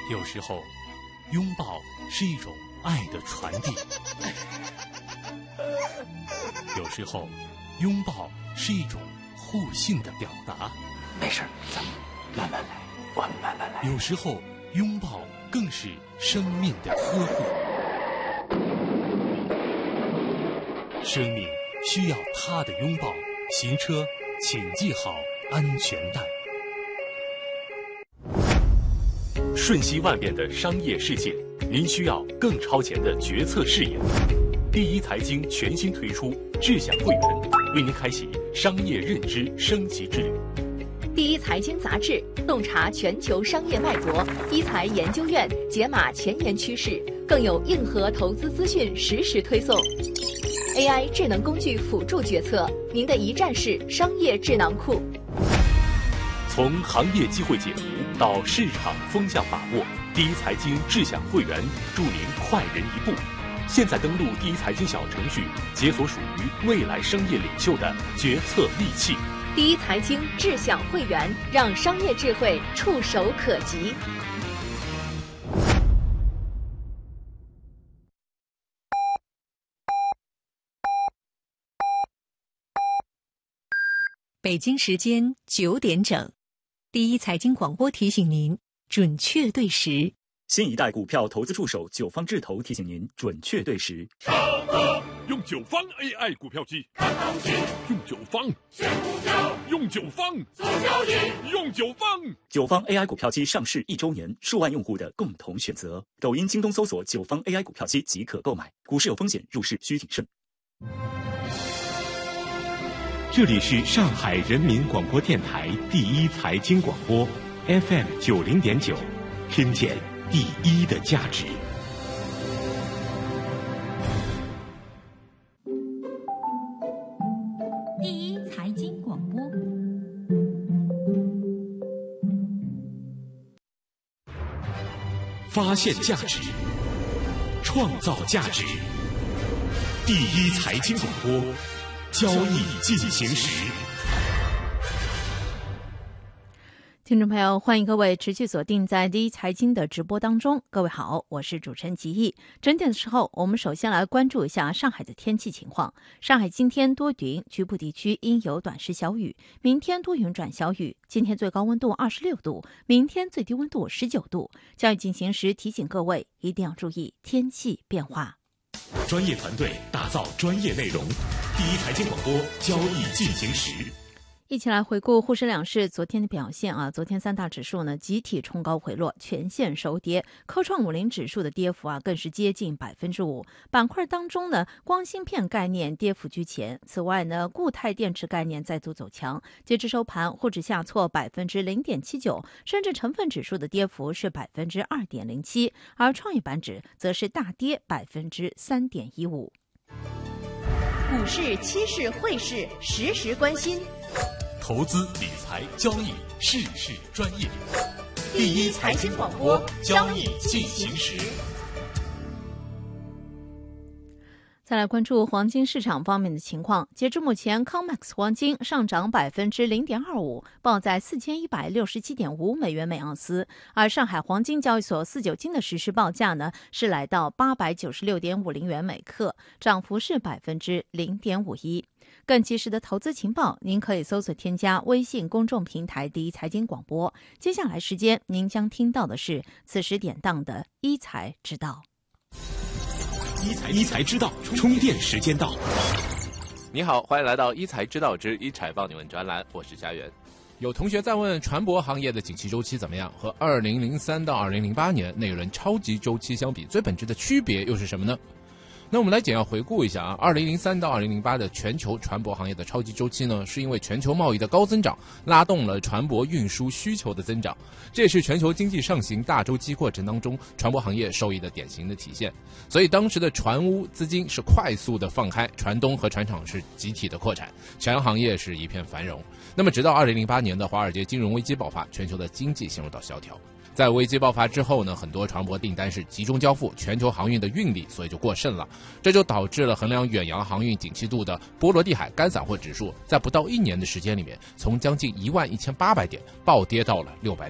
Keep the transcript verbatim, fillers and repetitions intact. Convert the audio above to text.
有时候，拥抱是一种爱的传递；有时候，拥抱是一种互信的表达。 没事，咱们慢慢来，我们慢慢来。 有时候，拥抱更是生命的呵护。生命需要他的拥抱。行车，请系好安全带。瞬息万变的商业世界，您需要更超前的决策视野。第一财经全新推出智享会员，为您开启商业认知升级之旅。 第一财经杂志洞察全球商业脉搏，一财研究院解码前沿趋势，更有硬核投资资讯实时推送。A I 智能工具辅助决策，您的一站式商业智囊库。 从行业机会解读到市场风向把握，第一财经智享会员助您快人一步。现在登录第一财经小程序，解锁属于未来商业领袖的决策利器。 第一财经智享会员，让商业智慧触手可及。 北京时间九点整，第一财经广播提醒您准确对时。 新一代股票投资助手九方智投提醒您准确对时。 超哥用九方 A I 股票机看行情，用九方选股票，用九方做交易，用九方。 九方 A I 股票机上市一周年，数万用户的共同选择。抖音、京东搜索九方 A I 股票机即可购买。股市有风险，入市需谨慎。 这里是上海人民广播电台第一财经广播 F M 九零点九，听见第一的价值。 第一财经广播， 发现价值，创造价值。第一财经广播。交易进行时， 听众朋友，欢迎各位持续锁定在第一财经的直播当中。各位好，我是主持人吉毅。整点的时候，我们首先来关注一下上海的天气情况。上海今天多云，局部地区应有短时小雨。明天多云转小雨。今天最高温度二十六度，明天最低温度十九度。交易进行时，提醒各位一定要注意天气变化。 专业团队打造专业内容，第一财经广播交易进行时。 一起来回顾沪深两市昨天的表现啊！昨天三大指数呢集体冲高回落，全线收跌。科创五零指数的跌幅啊更是接近百分之五。板块当中呢，光芯片概念跌幅居前。此外呢，固态电池概念再度走强。截至收盘，沪指下挫百分之零点七九，深圳成分指数的跌幅是百分之二点零七，而创业板指则是大跌百分之三点一五。 股市、期市、汇市，时时关心。 投资理财交易事事专业，第一财经广播交易进行时。 再来关注黄金市场方面的情况。截至目前 C O M E X 黄金上涨百分之零点二五，报在四千一百六十七点五美元每盎司。而上海黄金交易所四九金的实时报价呢，是来到八百九十六点五零元每克，涨幅是百分之零点五一。更及时的投资情报，您可以搜索添加微信公众平台第一财经广播。接下来时间，您将听到的是此时典当的一财之道。 一财一财之道，充电时间到。 你好，欢迎来到一财之道之一财帮你问专栏，我是佳媛。 有同学在问船舶行业的景气周期怎么样？和二零零三到二零零八年那一轮超级周期相比，最本质的区别又是什么呢？那我们来简要回顾一下啊，二零零三到二零零八的全球船舶行业的超级周期呢，是因为全球贸易的高增长拉动了船舶运输需求的增长，这也是全球经济上行大周期过程当中船舶行业受益的典型的体现。所以当时的船坞资金是快速的放开，船东和船厂是集体的扩产，全行业是一片繁荣。那么直到二零零八年的华尔街金融危机爆发，全球的经济陷入到萧条。在危机爆发之后呢，很多船舶订单是集中交付，全球航运的运力所以就过剩了，这就导致了衡量远洋航运景气度的波罗的海干散货指数在不到一年的时间里面，从将近一万一千八百点暴跌到了六百。